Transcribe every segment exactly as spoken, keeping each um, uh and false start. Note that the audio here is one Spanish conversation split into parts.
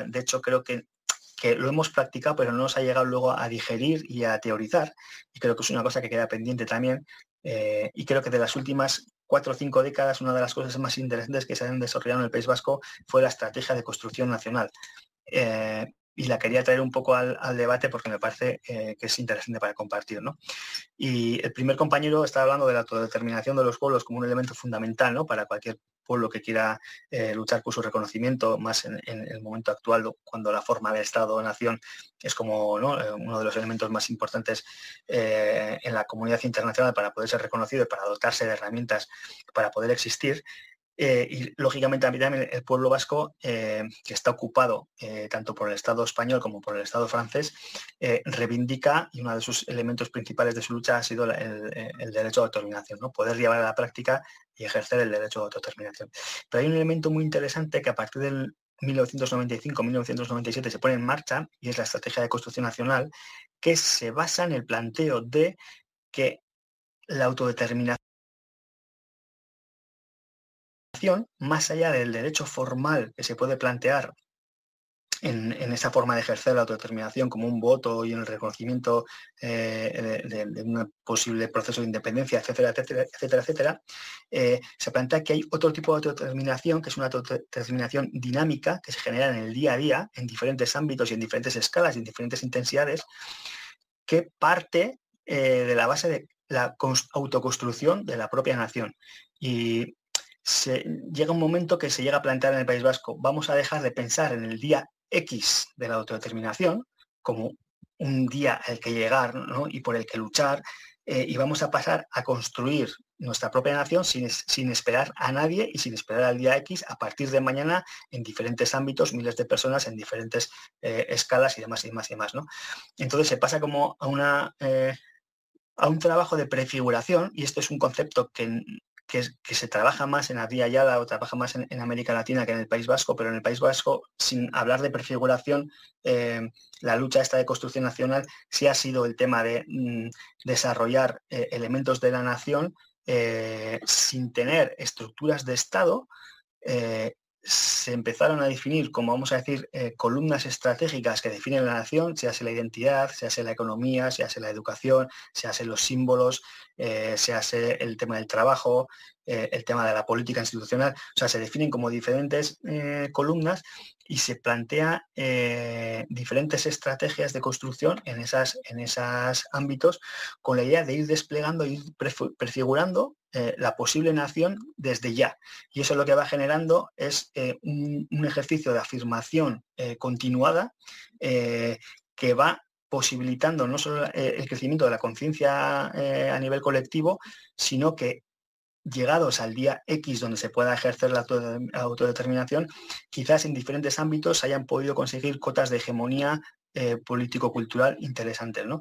De hecho, creo que que lo hemos practicado, pero no nos ha llegado luego a digerir y a teorizar, y creo que es una cosa que queda pendiente también, eh, y creo que de las últimas cuatro o cinco décadas, una de las cosas más interesantes que se han desarrollado en el País Vasco fue la estrategia de construcción nacional. Eh, y la quería traer un poco al, al debate porque me parece eh, que es interesante para compartir, ¿no? Y el primer compañero estaba hablando de la autodeterminación de los pueblos como un elemento fundamental, ¿no?, para cualquier pueblo que quiera eh, luchar por su reconocimiento, más en, en el momento actual, cuando la forma de Estado o nación es como, ¿no?, eh, uno de los elementos más importantes eh, en la comunidad internacional para poder ser reconocido y para dotarse de herramientas para poder existir. Eh, y lógicamente también el pueblo vasco, eh, que está ocupado eh, tanto por el Estado español como por el Estado francés, eh, reivindica, y uno de sus elementos principales de su lucha ha sido el, el, el derecho a autodeterminación, ¿no?, poder llevar a la práctica y ejercer el derecho a autodeterminación. Pero hay un elemento muy interesante que a partir del mil novecientos noventa y cinco mil novecientos noventa y siete se pone en marcha, y es la estrategia de construcción nacional, que se basa en el planteo de que la autodeterminación, más allá del derecho formal que se puede plantear en, en esa forma de ejercer la autodeterminación como un voto y en el reconocimiento eh, de, de, de un posible proceso de independencia, etcétera, etcétera, etcétera, etcétera, eh, se plantea que hay otro tipo de autodeterminación, que es una autodeterminación dinámica que se genera en el día a día, en diferentes ámbitos y en diferentes escalas y en diferentes intensidades, que parte eh, de la base de la autoconstrucción de la propia nación. Y se, llega un momento que se llega a plantear en el País Vasco: vamos a dejar de pensar en el día X de la autodeterminación como un día al que llegar, ¿no?, y por el que luchar, eh, y vamos a pasar a construir nuestra propia nación sin, sin esperar a nadie y sin esperar al día X a partir de mañana en diferentes ámbitos, miles de personas en diferentes eh, escalas y demás y demás y demás, ¿no? Entonces se pasa como a una... Eh, a un trabajo de prefiguración, y esto es un concepto que, que, que se trabaja más en la Vía Yala o trabaja más en, en América Latina que en el País Vasco, pero en el País Vasco, sin hablar de prefiguración, eh, la lucha esta de construcción nacional sí ha sido el tema de mm, desarrollar eh, elementos de la nación eh, sin tener estructuras de Estado. Eh, se empezaron a definir, como vamos a decir, eh, columnas estratégicas que definen la nación, se hace la identidad, se hace la economía, se hace la educación, se hacen los símbolos, eh, se hace el tema del trabajo, eh, el tema de la política institucional. O sea, se definen como diferentes eh, columnas y se plantea eh, diferentes estrategias de construcción en esas, en esos ámbitos, con la idea de ir desplegando, ir prefigurando eh, la posible nación desde ya. Y eso lo que va generando es eh, un, un ejercicio de afirmación eh, continuada eh, que va posibilitando no solo eh, el crecimiento de la conciencia eh, a nivel colectivo, sino que llegados al día X donde se pueda ejercer la autodeterminación, quizás en diferentes ámbitos hayan podido conseguir cotas de hegemonía eh, político-cultural interesantes, ¿no?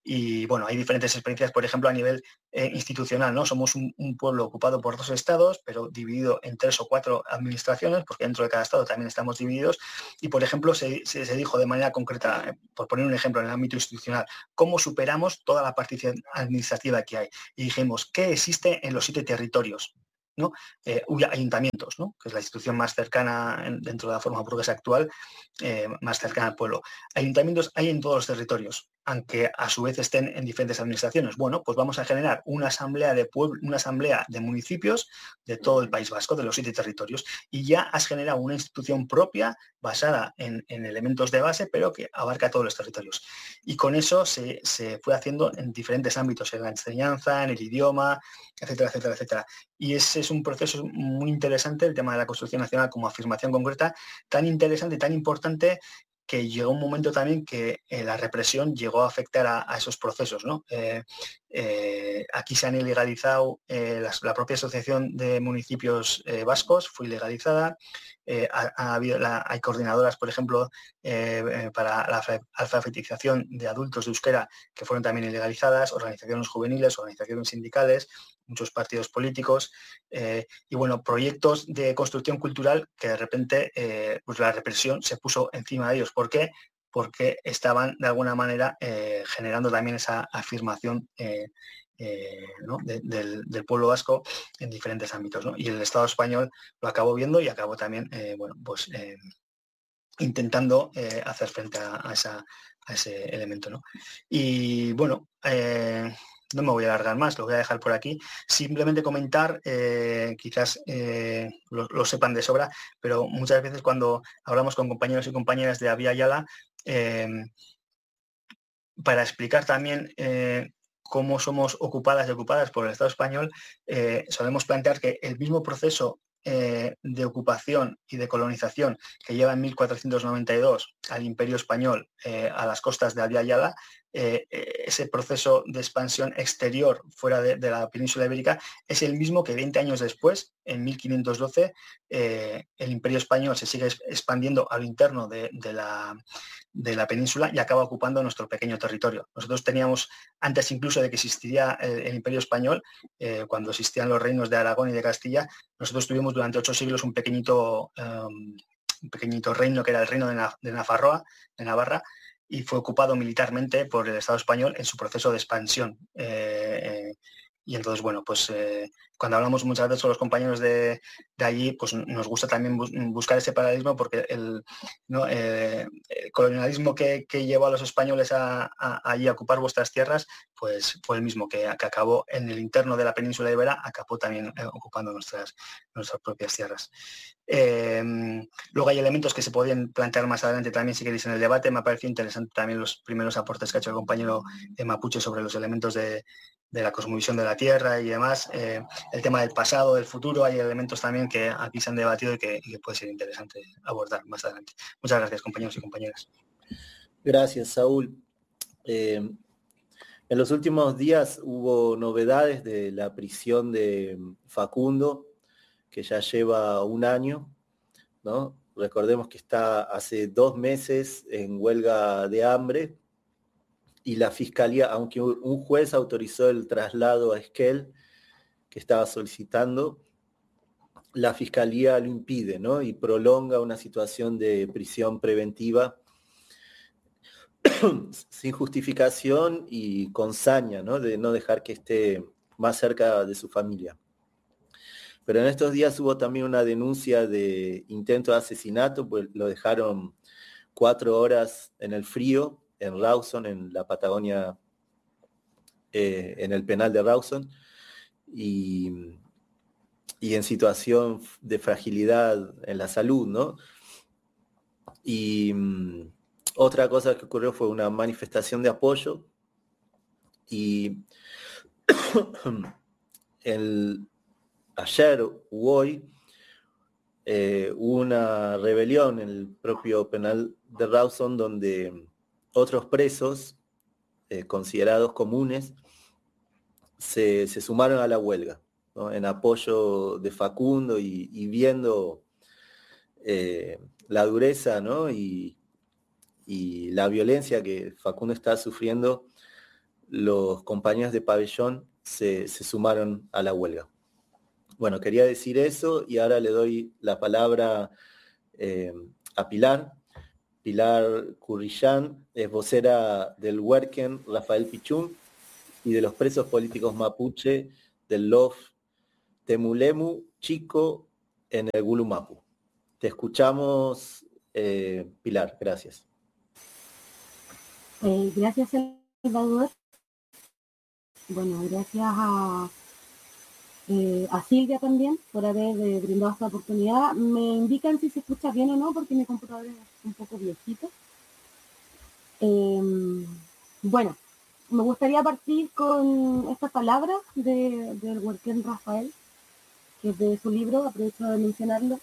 Y bueno, hay diferentes experiencias, por ejemplo, a nivel eh, institucional, ¿no? Somos un, un pueblo ocupado por dos estados, pero dividido en tres o cuatro administraciones, porque dentro de cada estado también estamos divididos, y por ejemplo se, se, se dijo de manera concreta, eh, por poner un ejemplo en el ámbito institucional, cómo superamos toda la partición administrativa que hay. Y dijimos, ¿qué existe en los siete territorios? ¿No? Eh, ayuntamientos, ¿no?, que es la institución más cercana en, dentro de la forma burguesa actual, eh, más cercana al pueblo. Ayuntamientos hay en todos los territorios, aunque a su vez estén en diferentes administraciones. Bueno, pues vamos a generar una asamblea de pueblo, una asamblea de municipios de todo el País Vasco, de los siete territorios, y ya has generado una institución propia basada en, en elementos de base, pero que abarca todos los territorios. Y con eso se, se fue haciendo en diferentes ámbitos, en la enseñanza, en el idioma, etcétera, etcétera, etcétera. Y ese es un proceso muy interesante, el tema de la construcción nacional como afirmación concreta, tan interesante y tan importante, que llegó un momento también que eh, la represión llegó a afectar a, a esos procesos, ¿no? Eh, eh, aquí se han ilegalizado, eh, las, la propia Asociación de Municipios eh, Vascos fue ilegalizada, eh, ha, ha habido la, hay coordinadoras, por ejemplo, eh, para la alfabetización de adultos de euskera que fueron también ilegalizadas, organizaciones juveniles, organizaciones sindicales, muchos partidos políticos, eh, y bueno, proyectos de construcción cultural que de repente eh, pues la represión se puso encima de ellos. ¿Por qué? Porque estaban de alguna manera eh, generando también esa afirmación eh, eh, ¿no?, de, del, del pueblo vasco en diferentes ámbitos, ¿no? Y el Estado español lo acabó viendo y acabó también, eh, bueno, pues eh, intentando eh, hacer frente a, a, esa, a ese elemento, ¿no? Y bueno, eh, no me voy a alargar más, lo voy a dejar por aquí. Simplemente comentar, eh, quizás eh, lo, lo sepan de sobra, pero muchas veces cuando hablamos con compañeros y compañeras de Abya Yala, eh, para explicar también eh, cómo somos ocupadas y ocupadas por el Estado español, eh, solemos plantear que el mismo proceso eh, de ocupación y de colonización que lleva en mil cuatrocientos noventa y dos al Imperio Español eh, a las costas de Abya Yala, eh, ese proceso de expansión exterior fuera de, de la península ibérica es el mismo que veinte años después, en mil quinientos doce, eh, el Imperio Español se sigue expandiendo a lo interno de, de la de la península y acaba ocupando nuestro pequeño territorio. Nosotros teníamos, antes incluso de que existiera el, el Imperio Español, eh, cuando existían los reinos de Aragón y de Castilla, nosotros tuvimos durante ocho siglos un pequeñito, um, un pequeñito reino que era el reino de, Na de Nafarroa, de Navarra, y fue ocupado militarmente por el Estado español en su proceso de expansión. Eh, eh, y entonces, bueno, pues eh, cuando hablamos muchas veces con los compañeros de, de allí, pues nos gusta también bus buscar ese paralelismo porque el, ¿no? eh, el colonialismo que, que llevó a los españoles a, a, allí a ocupar vuestras tierras, pues fue el mismo que, que acabó en el interno de la península ibera, acabó también eh, ocupando nuestras, nuestras propias tierras. Eh, luego hay elementos que se podían plantear más adelante también si queréis en el debate. Me ha parecido interesante también los primeros aportes que ha hecho el compañero eh, Mapuche sobre los elementos de, de la cosmovisión de la Tierra y demás. Eh, el tema del pasado, del futuro, hay elementos también que aquí se han debatido y que, y que puede ser interesante abordar más adelante. Muchas gracias, compañeros y compañeras. Gracias, Saúl. Eh, en los últimos días hubo novedades de la prisión de Facundo, que ya lleva un año, ¿no? Recordemos que está hace dos meses en huelga de hambre y la fiscalía, aunque un juez autorizó el traslado a Esquel, que estaba solicitando, la fiscalía lo impide, ¿no? Y prolonga una situación de prisión preventiva sin justificación y con saña, ¿no? De no dejar que esté más cerca de su familia. Pero en estos días hubo también una denuncia de intento de asesinato, pues lo dejaron cuatro horas en el frío, en Rawson, en la Patagonia, eh, en el penal de Rawson, y, y en situación de fragilidad en la salud, ¿no? Y um, otra cosa que ocurrió fue una manifestación de apoyo, y el, ayer u hoy eh, hubo una rebelión en el propio penal de Rawson donde otros presos eh, considerados comunes se, se sumaron a la huelga, ¿no? En apoyo de Facundo y, y viendo eh, la dureza, ¿no? y, y la violencia que Facundo está sufriendo, los compañeros de pabellón se, se sumaron a la huelga. Bueno, quería decir eso y ahora le doy la palabra eh, a Pilar. Pilar Currillán es vocera del Huerquen Rafael Pichún y de los presos políticos mapuche del L O F Temulemu Chico en el Gulumapu. Te escuchamos, eh, Pilar, gracias. Eh, gracias, Salvador. Bueno, gracias a, eh, a Silvia también por haber eh, brindado esta oportunidad. Me indican si se escucha bien o no, porque mi computador es un poco viejito. Eh, bueno, me gustaría partir con estas palabras de, del Huerquén Rafael, que es de su libro, aprovecho de mencionarlo,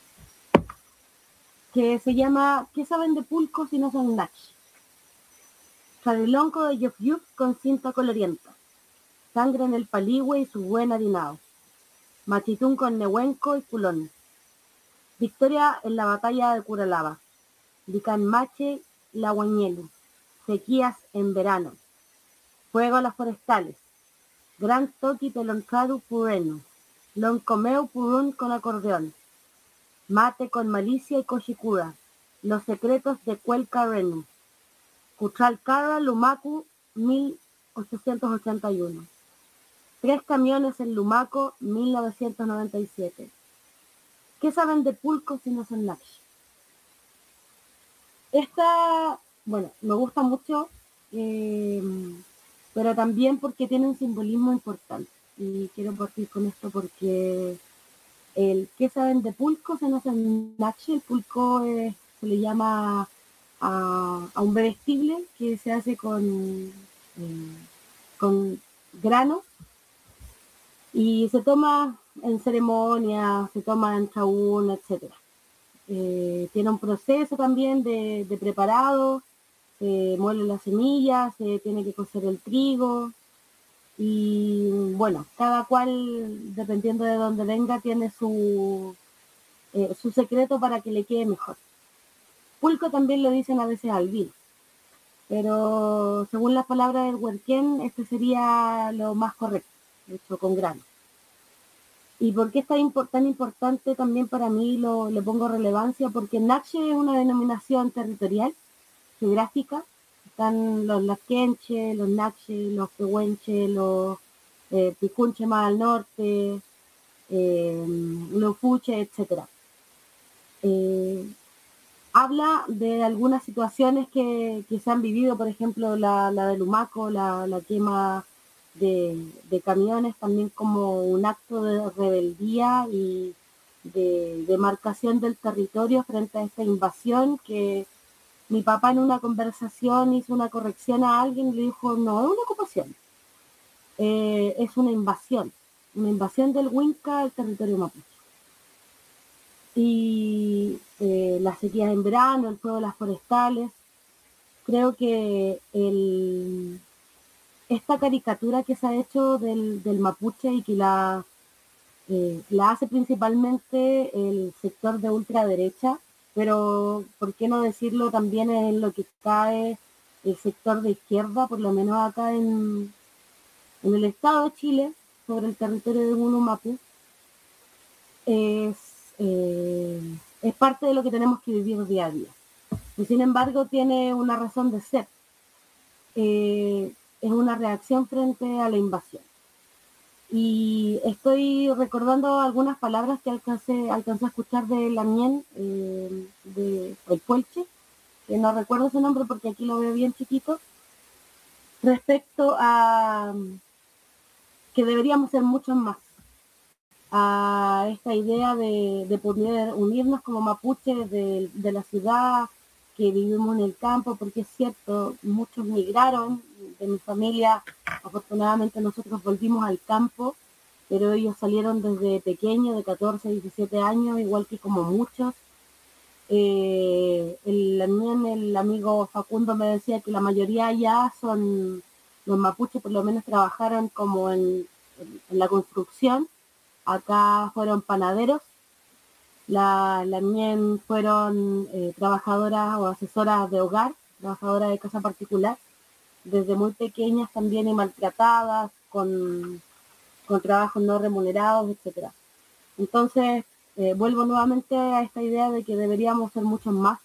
que se llama ¿Qué saben de pulco si no son nach? Charilonco de Yuf Yuf con cinta colorienta, sangre en el paligüe y su buen harinao, machitún con nehuenco y culón, victoria en la batalla de Curalaba, Dican Mache, la Guañelu, sequías en verano, fuego a las forestales, gran toki teloncadu pureno, loncomeu purún con acordeón, mate con malicia y cochicura, los secretos de Cuelca Renu, Cuchalcara Lumacu mil ochocientos ochenta y uno, tres camiones en Lumaco mil novecientos noventa y siete. ¿Qué saben de pulco si no son nach? esta, bueno, me gusta mucho, eh, pero también porque tiene un simbolismo importante. Y quiero partir con esto porque el ¿qué saben de pulco? Se nos en Nachi, el pulco es, se le llama a, a un bebestible que se hace con, eh, con granos y se toma en ceremonia, se toma en chaún, etcétera. Eh, tiene un proceso también de, de preparado, se muelen las semillas, se tiene que cocer el trigo y bueno, cada cual, dependiendo de dónde venga, tiene su, eh, su secreto para que le quede mejor. Pulco también lo dicen a veces al vino, pero según las palabras del Huerquén, este sería lo más correcto, hecho con grano. ¿Y por qué es tan, import- tan importante también para mí? Lo, le pongo relevancia porque Nache es una denominación territorial, geográfica. Están los Laquenche, los Nache, los Pehuenche, los eh, Picunche más al norte, eh, los Fuche, etcétera. Eh, habla de algunas situaciones que, que se han vivido, por ejemplo, la, la del Humaco, la, la quema de, de camiones, también como un acto de rebeldía y de demarcación del territorio frente a esta invasión que mi papá en una conversación hizo una corrección a alguien y le dijo, no, es una ocupación, eh, es una invasión, una invasión del Huinca al territorio mapuche. Y eh, las sequías en verano, el fuego de las forestales. Creo que el, esta caricatura que se ha hecho del, del mapuche y que la, eh, la hace principalmente el sector de ultraderecha, pero ¿por qué no decirlo también en lo que cae el sector de izquierda, por lo menos acá en, en el estado de Chile, sobre el territorio de Gunumapu? Es, eh, es parte de lo que tenemos que vivir día a día. Y sin embargo tiene una razón de ser. Eh, es una reacción frente a la invasión. Y estoy recordando algunas palabras que alcancé, alcancé a escuchar de Lamien, eh, de El Puelche, que no recuerdo su nombre porque aquí lo veo bien chiquito, respecto a que deberíamos ser muchos más, a esta idea de, de poder unirnos como mapuches de, de la ciudad, que vivimos en el campo, porque es cierto, muchos migraron de mi familia, afortunadamente nosotros volvimos al campo, pero ellos salieron desde pequeños, de catorce, diecisiete años, igual que como muchos. Eh, el, el amigo Facundo me decía que la mayoría ya son, los mapuches por lo menos trabajaron como en, en, en la construcción. Acá fueron panaderos, la, la mien fueron eh, trabajadoras o asesoras de hogar, trabajadoras de casa particular, desde muy pequeñas también y maltratadas, con, con trabajos no remunerados, etcétera. Entonces, eh, vuelvo nuevamente a esta idea de que deberíamos ser muchos más,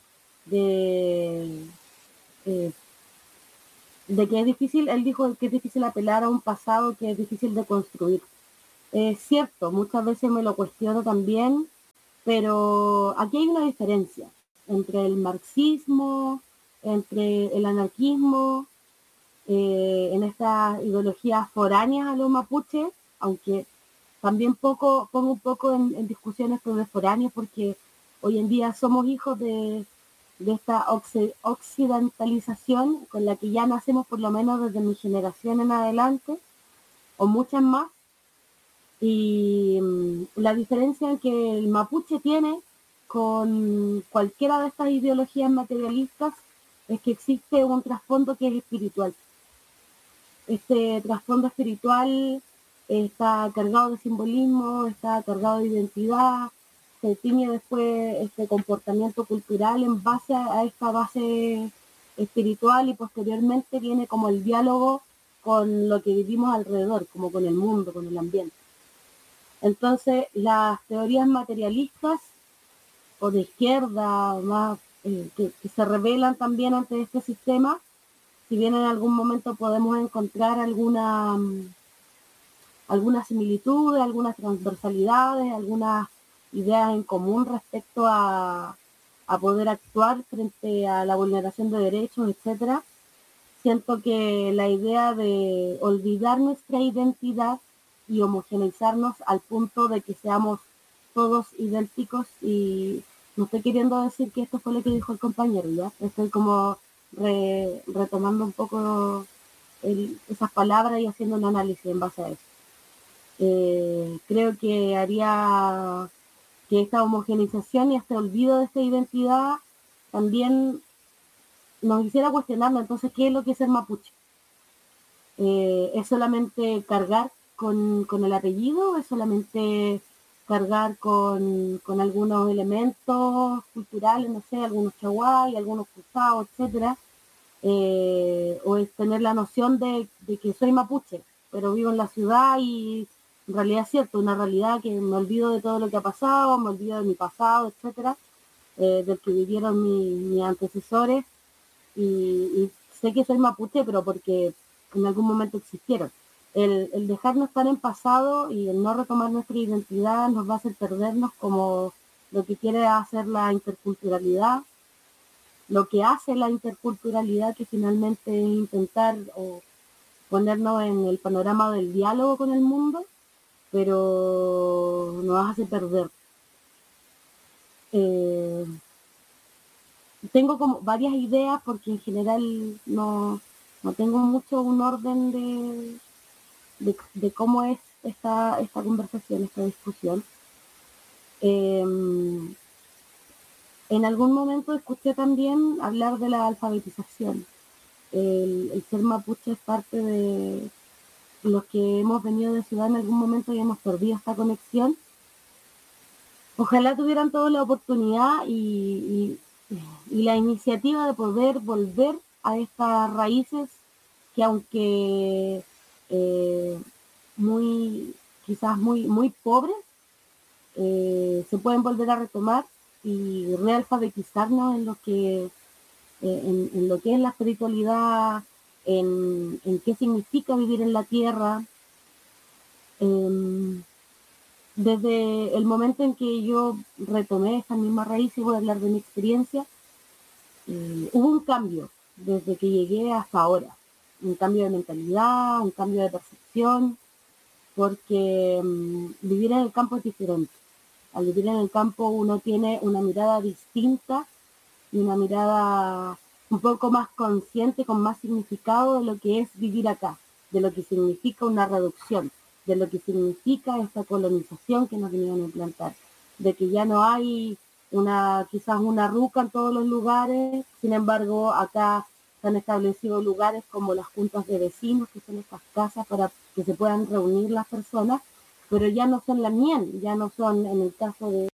de, eh, de que es difícil, él dijo que es difícil apelar a un pasado que es difícil de construir. Es cierto, muchas veces me lo cuestiono también, pero aquí hay una diferencia entre el marxismo, entre el anarquismo, eh, en estas ideologías foráneas a los mapuches, aunque también poco, pongo un poco en, en discusiones sobre foráneos, porque hoy en día somos hijos de, de esta occidentalización con la que ya nacemos por lo menos desde mi generación en adelante, o muchas más. Y um, la diferencia que el mapuche tiene con cualquiera de estas ideologías materialistas es que existe un trasfondo que es espiritual. Este trasfondo espiritual está cargado de simbolismo, está cargado de identidad, se tiñe después este comportamiento cultural en base a, a esta base espiritual y posteriormente viene como el diálogo con lo que vivimos alrededor, como con el mundo, con el ambiente. Entonces, las teorías materialistas o de izquierda, más, eh, que, que se rebelan también ante este sistema, si bien en algún momento podemos encontrar alguna, algunas similitudes, algunas transversalidades, algunas ideas en común respecto a, a poder actuar frente a la vulneración de derechos, etcétera. Siento que la idea de olvidar nuestra identidad y homogeneizarnos al punto de que seamos todos idénticos, y no estoy queriendo decir que esto fue lo que dijo el compañero, ya estoy como re, retomando un poco el, esas palabras y haciendo un análisis en base a eso. Eh, creo que haría que esta homogeneización y este olvido de esta identidad también nos hiciera cuestionarnos entonces qué es lo que es ser mapuche. Eh, ¿Es solamente cargar con, con el apellido? ¿Es solamente cargar con, con algunos elementos culturales, no sé, algunos chaguay, algunos cruzados, etcétera? Eh, ¿O es tener la noción de, de que soy mapuche, pero vivo en la ciudad y en realidad es cierto, una realidad que me olvido de todo lo que ha pasado, me olvido de mi pasado, etcétera, eh, del que vivieron mi, mis antecesores, y, y sé que soy mapuche, pero porque en algún momento existieron. El, el dejarnos estar en pasado y el no retomar nuestra identidad nos va a hacer perdernos, como lo que quiere hacer la interculturalidad, lo que hace la interculturalidad, que finalmente es intentar o ponernos en el panorama del diálogo con el mundo, pero nos hace perder. Eh, tengo como varias ideas porque en general no, no tengo mucho un orden de, de, de cómo es esta, esta conversación, esta discusión. Eh, en algún momento escuché también hablar de la alfabetización. El, el ser mapuche es parte de los que hemos venido de ciudad en algún momento y hemos perdido esta conexión. Ojalá tuvieran todos la oportunidad y, y, y la iniciativa de poder volver a estas raíces que, aunque eh, muy, quizás muy, muy pobres, eh, se pueden volver a retomar y realfabetizarnos en lo que, eh, en, en lo que es la espiritualidad, en, en qué significa vivir en la tierra. Eh, Desde el momento en que yo retomé esta misma raíz, y voy a hablar de mi experiencia, eh, hubo un cambio desde que llegué hasta ahora. Un cambio de mentalidad, un cambio de percepción, porque um, vivir en el campo es diferente. Al vivir en el campo uno tiene una mirada distinta y una mirada un poco más consciente, con más significado de lo que es vivir acá, de lo que significa una reducción, de lo que significa esta colonización que nos vinieron a implantar, de que ya no hay una, quizás una ruca en todos los lugares, sin embargo acá se han establecido lugares como las juntas de vecinos, que son estas casas para que se puedan reunir las personas, pero ya no son la mien, ya no son, en el caso de